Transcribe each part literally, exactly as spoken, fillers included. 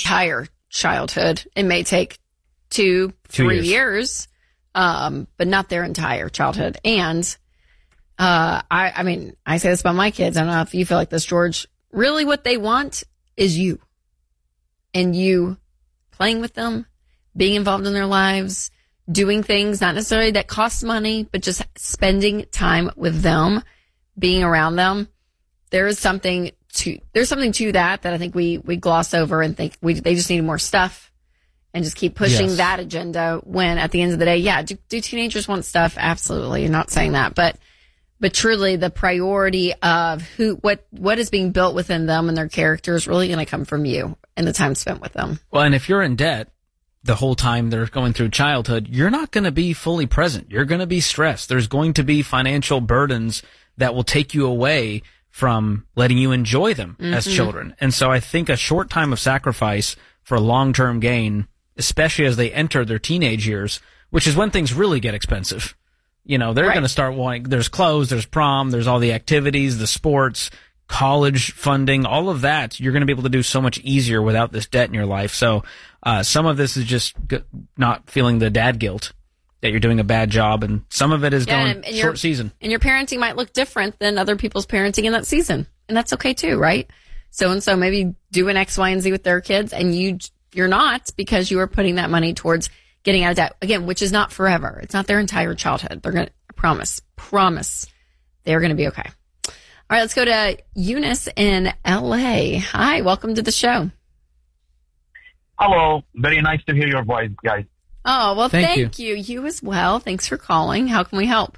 entire childhood. It may take two, Two three years. years, um, but not their entire childhood. And uh, I, I mean, I say this about my kids. I don't know if you feel like this, George. Really, what they want is you, and you playing with them, being involved in their lives, doing things not necessarily that cost money, but just spending time with them, being around them. There is something to there's something to that that I think we we gloss over and think we they just need more stuff and just keep pushing Yes. that agenda. When at the end of the day, yeah, do, do teenagers want stuff? Absolutely, you're not saying that, but but truly the priority of who what what is being built within them and their character is really going to come from you and the time spent with them. Well, and if you're in debt the whole time they're going through childhood, you're not going to be fully present. You're going to be stressed. There's going to be financial burdens that will take you away from letting you enjoy them mm-hmm. as children. And so I think a short time of sacrifice for long-term gain, especially as they enter their teenage years, which is when things really get expensive. You know, they're Right. going to start wanting, there's clothes, there's prom, there's all the activities, the sports, college funding, all of that. You're going to be able to do so much easier without this debt in your life. So uh, some of this is just g- not feeling the dad guilt that you're doing a bad job, and some of it is Yeah, going and- and short your- season. And your parenting might look different than other people's parenting in that season. And that's okay too, right? So and so maybe doing X, Y, and Z with their kids, and you, you're not, because you are putting that money towards getting out of debt. Again, which is not forever. It's not their entire childhood. They're going to, I promise, promise, they're going to be okay. All right, let's go to Eunice in L A. Hi, welcome to the show. Hello. Very nice to hear your voice, guys. Oh, well, Thank thank, you. you. You as well. Thanks for calling. How can we help?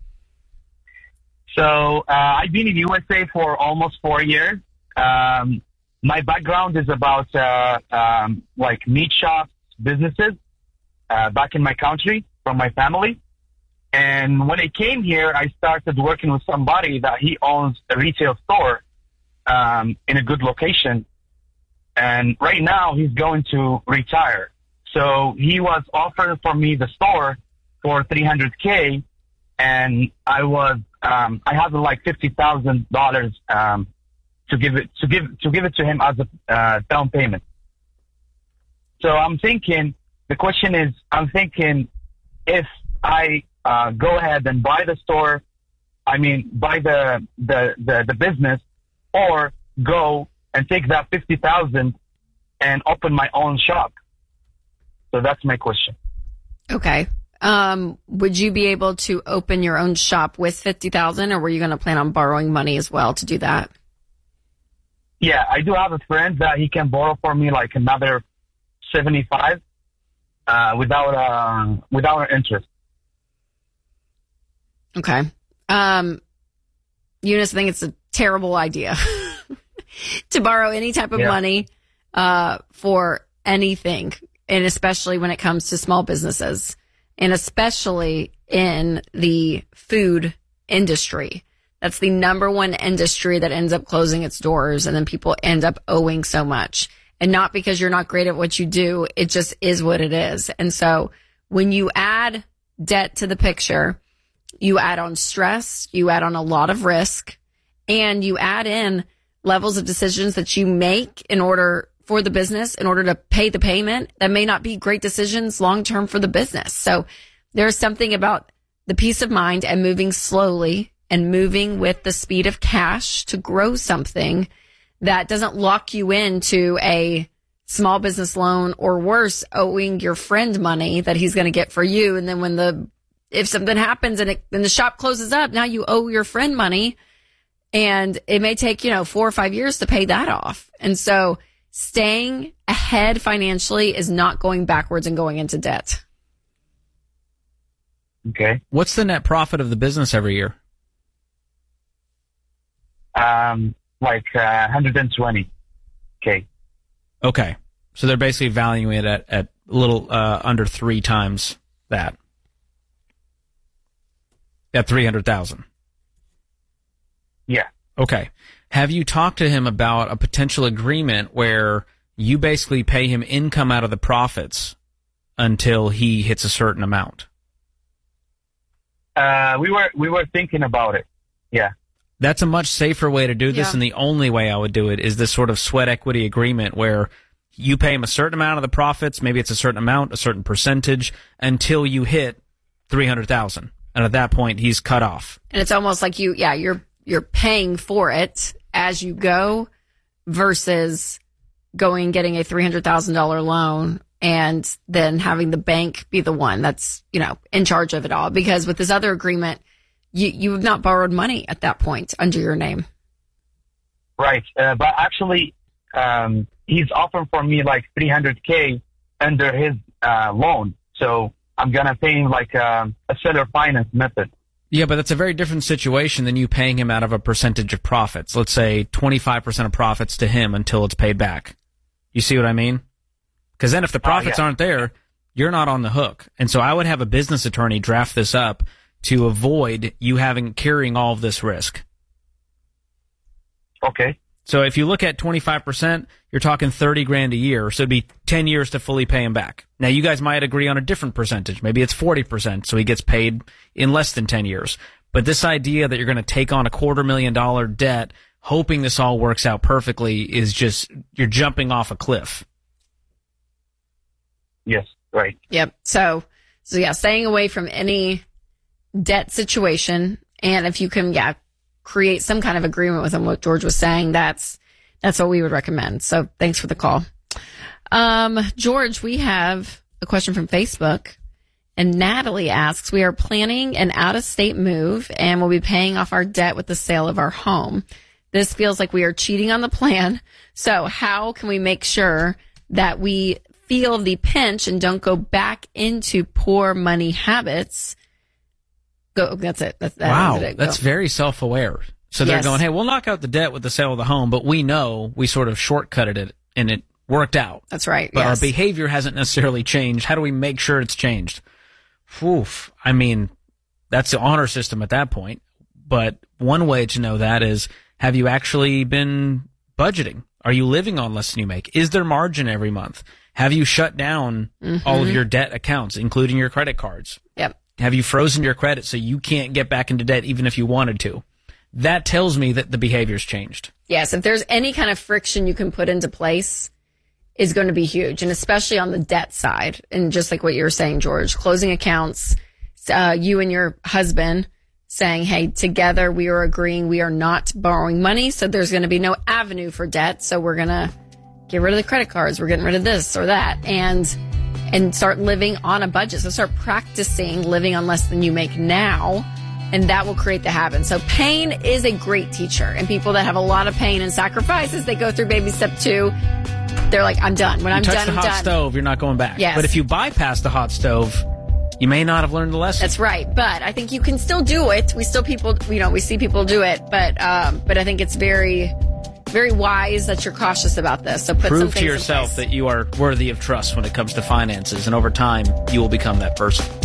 So uh, I've been in U S A for almost four years. Um, my background is about uh, um, like meat shops, businesses uh, back in my country from my family. And when I came here, I started working with somebody that he owns a retail store um, in a good location. And right now he's going to retire. So he was offering for me the store for three hundred K, and I was um, I have like fifty thousand dollars um, to give it to give to give it to him as a uh, down payment. So I'm thinking the question is I'm thinking if I uh, go ahead and buy the store, I mean buy the the the, the business, or go and take that fifty thousand and open my own shop. So that's my question. Okay. Um, would you be able to open your own shop with fifty thousand, or were you going to plan on borrowing money as well to do that? Yeah, I do have a friend that he can borrow for me like another seventy-five uh, without uh, without an interest. Okay. Um, Eunice, I think it's a terrible idea to borrow any type of Yeah. money uh, for anything, and especially when it comes to small businesses, and especially in the food industry. That's the number one industry that ends up closing its doors, and then people end up owing so much. And not because you're not great at what you do, it just is what it is. And so when you add debt to the picture, you add on stress, you add on a lot of risk, and you add in levels of decisions that you make in order for the business, in order to pay the payment that may not be great decisions long-term for the business. So there's something about the peace of mind and moving slowly and moving with the speed of cash to grow something that doesn't lock you into a small business loan, or worse, owing your friend money that he's going to get for you. And then when the, if something happens and, it, and the shop closes up, now you owe your friend money, and it may take, you know, four or five years to pay that off. And so staying ahead financially is not going backwards and going into debt. Okay. What's the net profit of the business every year? Um, like uh, one hundred twenty K. Okay. So they're basically valuing it at, at a little uh, under three times that. At three hundred thousand. Yeah. Okay. Have you talked to him about a potential agreement where you basically pay him income out of the profits until he hits a certain amount? Uh, we were we were thinking about it. Yeah. That's a much safer way to do this, Yeah. and the only way I would do it is this sort of sweat equity agreement where You pay him a certain amount of the profits, maybe it's a certain amount, a certain percentage, until you hit three hundred thousand. And at that point, he's cut off. And it's almost like you, yeah, you're you're paying for it as you go versus going and getting a three hundred thousand dollars loan and then having the bank be the one that's, you know, in charge of it all. Because with this other agreement, you, you have not borrowed money at that point under your name. Right. Uh, but actually, um, he's offering for me like three hundred K under his uh, loan. So I'm going to pay him like uh, a seller finance method. Yeah, but that's a very different situation than you paying him out of a percentage of profits. Let's say twenty-five percent of profits to him until it's paid back. You see what I mean? Because then if the profits uh, yeah. aren't there, you're not on the hook. And so I would have a business attorney draft this up to avoid you having carrying all of this risk. Okay. So if you look at twenty-five percent, you're talking thirty grand a year. So it'd be ten years to fully pay him back. Now you guys might agree on a different percentage. Maybe it's forty percent. So he gets paid in less than ten years. But this idea that you're going to take on a quarter million dollar debt, hoping this all works out perfectly, is just, you're jumping off a cliff. Yes. Right. Yep. So, so yeah, staying away from any debt situation. And if you can, yeah, create some kind of agreement with him, what George was saying, that's, that's what we would recommend. So thanks for the call. Um, George, we have a question from Facebook, and Natalie asks, we are planning an out-of-state move and we'll be paying off our debt with the sale of our home. This feels like we are cheating on the plan. So how can we make sure that we feel the pinch and don't go back into poor money habits? Go. That's it. That's, that wow. It. That's very self-aware. So they're yes. going, hey, we'll knock out the debt with the sale of the home, but we know we sort of shortcutted it and it worked out. That's right. But yes. our behavior hasn't necessarily changed. How do we make sure it's changed? Oof. I mean, that's the honor system at that point. But one way to know that is, have you actually been budgeting? Are you living on less than you make? Is there margin every month? Have you shut down mm-hmm. all of your debt accounts, including your credit cards? Yep. Have you frozen your credit so you can't get back into debt even if you wanted to? That tells me that the behavior's changed. Yes, if there's any kind of friction you can put into place, is going to be huge, and especially on the debt side. And just like what you were saying, George, closing accounts, uh, you and your husband saying, hey, together we are agreeing we are not borrowing money, so there's going to be no avenue for debt, so we're going to get rid of the credit cards, we're getting rid of this or that, and and start living on a budget. So start practicing living on less than you make now, and that will create the habit. So pain is a great teacher, and people that have a lot of pain and sacrifices, they go through baby step two, they're like, I'm done. When you I'm touch done, the I'm hot done. stove, you're not going back. Yes. But if you bypass the hot stove, you may not have learned the lesson. That's right. But I think you can still do it. We still people, you know, we see people do it. But um, but I think it's very, very wise that you're cautious about this. So put Prove some things to yourself in place. that you are worthy of trust when it comes to finances, and over time, you will become that person.